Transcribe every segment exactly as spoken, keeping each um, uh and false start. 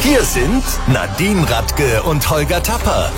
Hier sind Nadine Radke und Holger Tapper.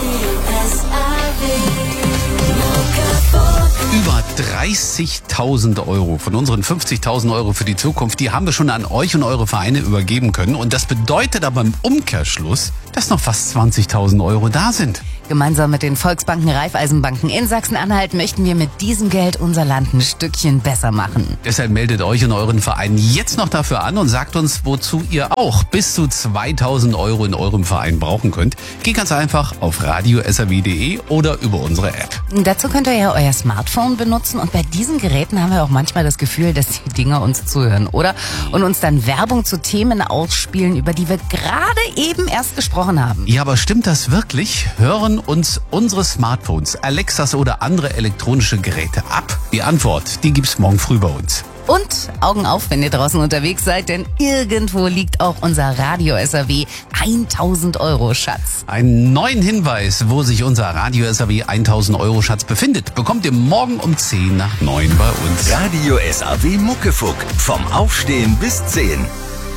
Über dreißigtausend Euro von unseren fünfzigtausend Euro für die Zukunft, die haben wir schon an euch und eure Vereine übergeben können. Und das bedeutet aber im Umkehrschluss, dass noch fast zwanzigtausend Euro da sind. Gemeinsam mit den Volksbanken, Raiffeisenbanken in Sachsen-Anhalt möchten wir mit diesem Geld unser Land ein Stückchen besser machen. Deshalb meldet euch und euren Verein jetzt noch dafür an und sagt uns, wozu ihr auch bis zu zweitausend Euro in eurem Verein brauchen könnt. Geht ganz einfach auf radio s r w punkt d e oder über unsere App. Dazu könnt ihr ja euer Smartphone benutzen und bei diesen Geräten haben wir auch manchmal das Gefühl, dass die Dinger uns zuhören, oder? Und uns dann Werbung zu Themen ausspielen, über die wir gerade eben erst gesprochen haben. Ja, aber stimmt das wirklich? Hören uns unsere Smartphones, Alexas oder andere elektronische Geräte ab? Die Antwort, die gibt's morgen früh bei uns. Und Augen auf, wenn ihr draußen unterwegs seid, denn irgendwo liegt auch unser Radio S R W tausend Euro Schatz. Einen neuen Hinweis, wo sich unser Radio S R W tausend Euro Schatz befindet, bekommt ihr morgen um zehn nach neun bei uns. Radio S R W Muckefuck. Vom Aufstehen bis zehn.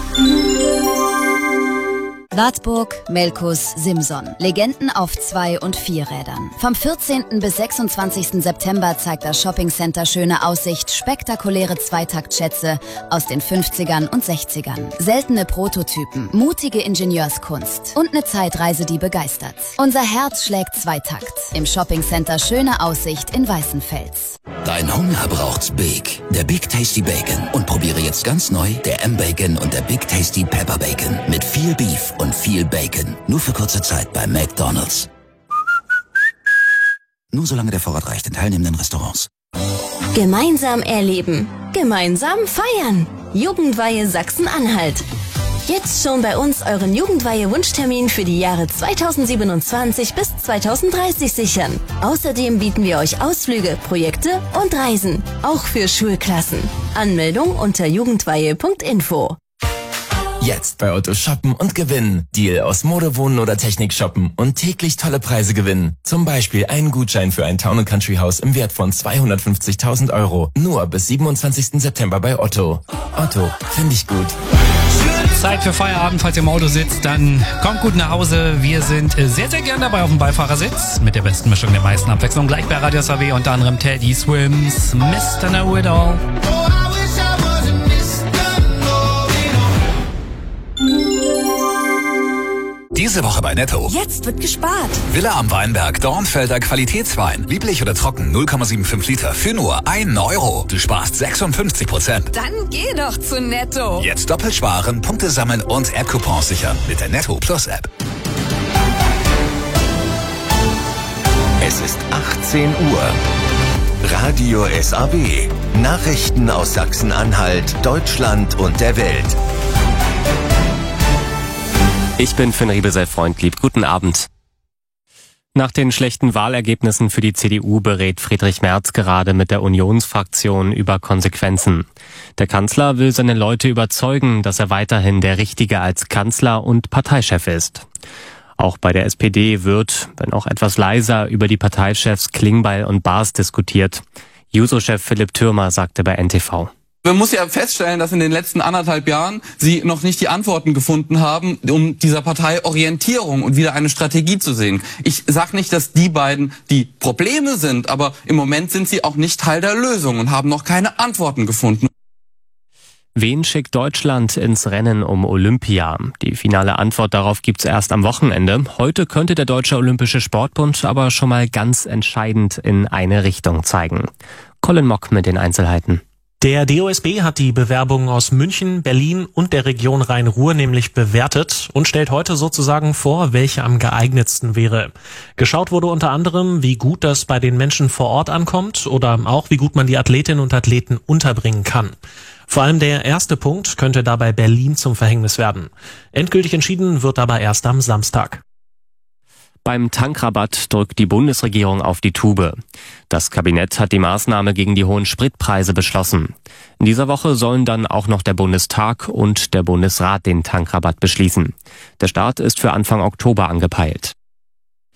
Wartburg, Melkus, Simson. Legenden auf Zwei- und Vierrädern. Vom vierzehnten bis sechsundzwanzigsten September zeigt das Shoppingcenter Schöne Aussicht spektakuläre Zweitaktschätze aus den fünfzigern und sechzigern. Seltene Prototypen, mutige Ingenieurskunst und eine Zeitreise, die begeistert. Unser Herz schlägt Zweitakt im Shoppingcenter Schöne Aussicht in Weißenfels. Dein Hunger braucht's Big. Der Big Tasty Bacon. Und probiere jetzt ganz neu der M-Bacon und der Big Tasty Pepper Bacon. Mit viel Beef und viel Bacon. Nur für kurze Zeit bei McDonald's. Nur solange der Vorrat reicht in teilnehmenden Restaurants. Gemeinsam erleben. Gemeinsam feiern. Jugendweihe Sachsen-Anhalt. Jetzt schon bei uns euren Jugendweihe-Wunschtermin für die Jahre zweitausendsiebenundzwanzig bis zweitausenddreißig sichern. Außerdem bieten wir euch Ausflüge, Projekte und Reisen. Auch für Schulklassen. Anmeldung unter jugendweihe punkt info. Jetzt bei Otto shoppen und gewinnen. Deal aus Mode, Wohnen oder Technik shoppen und täglich tolle Preise gewinnen. Zum Beispiel einen Gutschein für ein Town and Country Haus im Wert von zweihundertfünfzigtausend Euro. Nur bis siebenundzwanzigsten September bei Otto. Otto, finde ich gut. Zeit für Feierabend, falls ihr im Auto sitzt, dann kommt gut nach Hause. Wir sind sehr, sehr gern dabei auf dem Beifahrersitz mit der besten Mischung der meisten Abwechslung. Gleich bei Radio S R W unter anderem Teddy Swims, Mister Know-It-All. Diese Woche bei Netto. Jetzt wird gespart. Villa am Weinberg, Dornfelder Qualitätswein. Lieblich oder trocken, null Komma fünfundsiebzig Liter für nur einen Euro. Du sparst sechsundfünfzig Prozent. Dann geh doch zu Netto. Jetzt doppelt sparen, Punkte sammeln und App-Coupons sichern mit der Netto Plus App. Es ist achtzehn Uhr. Radio S R W. Nachrichten aus Sachsen-Anhalt, Deutschland und der Welt. Ich bin Finn Riebesell-Freundlieb. Guten Abend. Nach den schlechten Wahlergebnissen für die C D U berät Friedrich Merz gerade mit der Unionsfraktion über Konsequenzen. Der Kanzler will seine Leute überzeugen, dass er weiterhin der Richtige als Kanzler und Parteichef ist. Auch bei der S P D wird, wenn auch etwas leiser, über die Parteichefs Klingbeil und Baas diskutiert. Juso-Chef Philipp Thürmer sagte bei N T V. Man muss ja feststellen, dass in den letzten anderthalb Jahren sie noch nicht die Antworten gefunden haben, um dieser Partei Orientierung und wieder eine Strategie zu sehen. Ich sage nicht, dass die beiden die Probleme sind, aber im Moment sind sie auch nicht Teil der Lösung und haben noch keine Antworten gefunden. Wen schickt Deutschland ins Rennen um Olympia? Die finale Antwort darauf gibt's erst am Wochenende. Heute könnte der Deutsche Olympische Sportbund aber schon mal ganz entscheidend in eine Richtung zeigen. Colin Mock mit den Einzelheiten. Der D O S B hat die Bewerbungen aus München, Berlin und der Region Rhein-Ruhr nämlich bewertet und stellt heute sozusagen vor, welche am geeignetsten wäre. Geschaut wurde unter anderem, wie gut das bei den Menschen vor Ort ankommt oder auch, wie gut man die Athletinnen und Athleten unterbringen kann. Vor allem der erste Punkt könnte dabei Berlin zum Verhängnis werden. Endgültig entschieden wird aber erst am Samstag. Beim Tankrabatt drückt die Bundesregierung auf die Tube. Das Kabinett hat die Maßnahme gegen die hohen Spritpreise beschlossen. In dieser Woche sollen dann auch noch der Bundestag und der Bundesrat den Tankrabatt beschließen. Der Start ist für Anfang Oktober angepeilt.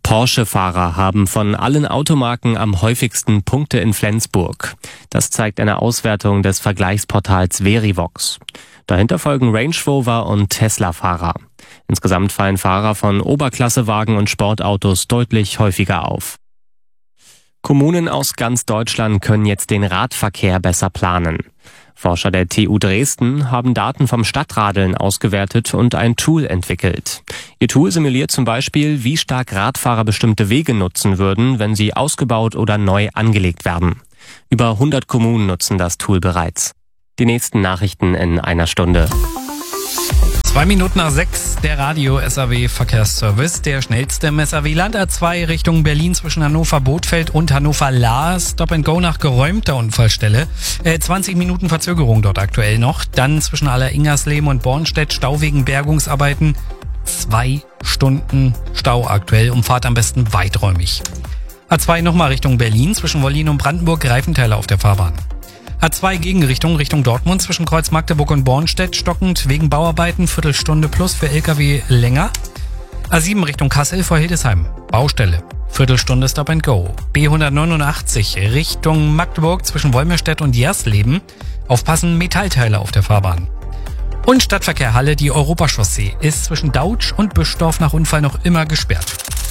Porsche-Fahrer haben von allen Automarken am häufigsten Punkte in Flensburg. Das zeigt eine Auswertung des Vergleichsportals Verivox. Dahinter folgen Range Rover und Tesla-Fahrer. Insgesamt fallen Fahrer von Oberklassewagen und Sportautos deutlich häufiger auf. Kommunen aus ganz Deutschland können jetzt den Radverkehr besser planen. Forscher der T U Dresden haben Daten vom Stadtradeln ausgewertet und ein Tool entwickelt. Ihr Tool simuliert zum Beispiel, wie stark Radfahrer bestimmte Wege nutzen würden, wenn sie ausgebaut oder neu angelegt werden. Über hundert Kommunen nutzen das Tool bereits. Die nächsten Nachrichten in einer Stunde. Zwei Minuten nach sechs, der Radio-S A W-Verkehrsservice, der schnellste im S A W-Land. A zwei Richtung Berlin zwischen Hannover-Bothfeld und Hannover-Lahr. Stop and Go nach geräumter Unfallstelle. Äh, zwanzig Minuten Verzögerung dort aktuell noch. Dann zwischen Aller-Ingersleben und Bornstedt Stau wegen Bergungsarbeiten. Zwei Stunden Stau aktuell. Umfahrt am besten weiträumig. A zwei nochmal Richtung Berlin zwischen Wollin und Brandenburg. Reifenteile auf der Fahrbahn. A zwei Gegenrichtung Richtung Dortmund zwischen Kreuz Magdeburg und Bornstedt stockend wegen Bauarbeiten, Viertelstunde plus für L K W länger. A sieben Richtung Kassel vor Hildesheim, Baustelle, Viertelstunde Stop and Go. B hundertneunundachtzig Richtung Magdeburg zwischen Wolmirstedt und Jersleben, aufpassen, Metallteile auf der Fahrbahn. Und Stadtverkehr Halle, die Europachaussee, ist zwischen Dautsch und Büschdorf nach Unfall noch immer gesperrt.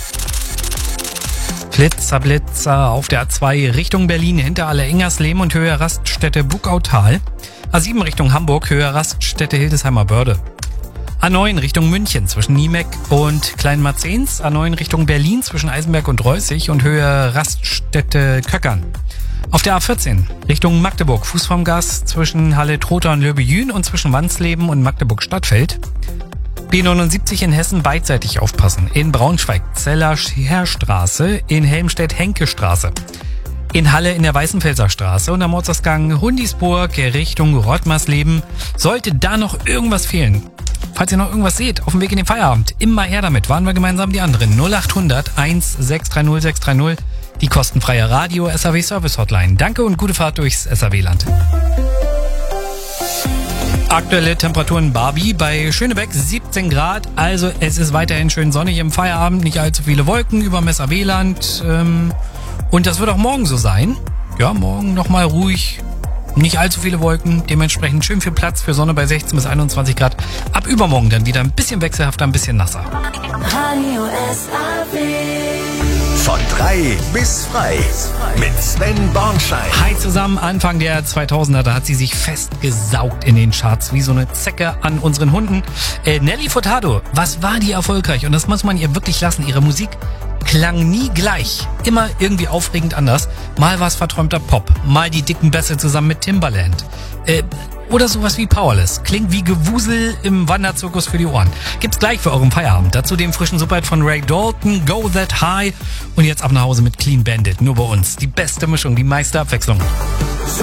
Blitzer, Blitzer auf der A zwei Richtung Berlin hinter Aller-Ingersleben und Höhe Raststätte Buckautal. A sieben Richtung Hamburg, Höhe Raststätte Hildesheimer Börde. A neun Richtung München zwischen Niemeck und Kleinmarzens. A neun Richtung Berlin zwischen Eisenberg und Reußig und Höhe Raststätte Köckern. Auf der A vierzehn Richtung Magdeburg, Fuß vom Gas zwischen Halle-Trotha und Löbejün und zwischen Wansleben und Magdeburg-Stadtfeld. B neunundsiebzig in Hessen beidseitig aufpassen. In Braunschweig Zeller-Scherstraße, in Helmstedt-Henke-Straße. In Halle in der Weißenfelser Straße und am Ortsausgang Hundisburg Richtung Rottmarsleben. Sollte da noch irgendwas fehlen, falls ihr noch irgendwas seht, auf dem Weg in den Feierabend, immer her damit, waren wir gemeinsam die anderen. null achthundert eins sechs drei null sechs drei null, die kostenfreie Radio-S A W-Service-Hotline. Danke und gute Fahrt durchs S A W-Land. Aktuelle Temperaturen Barbie bei Schönebeck siebzehn Grad, also es ist weiterhin schön sonnig im Feierabend, nicht allzu viele Wolken über dem S A W-Land ähm, und das wird auch morgen so sein. Ja, morgen nochmal ruhig, nicht allzu viele Wolken, dementsprechend schön viel Platz für Sonne bei sechzehn bis einundzwanzig Grad. Ab übermorgen dann wieder ein bisschen wechselhafter, ein bisschen nasser. Radio S A W. Von drei bis frei mit Sven Bornschein. Hi zusammen, Anfang der zweitausender, da hat sie sich festgesaugt in den Charts wie so eine Zecke an unseren Hunden. Äh, Nelly Furtado, was war die erfolgreich? Und das muss man ihr wirklich lassen. Ihre Musik klang nie gleich, immer irgendwie aufregend anders. Mal war es verträumter Pop, mal die dicken Bässe zusammen mit Timbaland. Äh, Oder sowas wie Powerless. Klingt wie Gewusel im Wanderzirkus für die Ohren. Gibt's gleich für euren Feierabend. Dazu den frischen Superhit von Ray Dalton, Go That High. Und jetzt ab nach Hause mit Clean Bandit. Nur bei uns. Die beste Mischung, die meiste Abwechslung.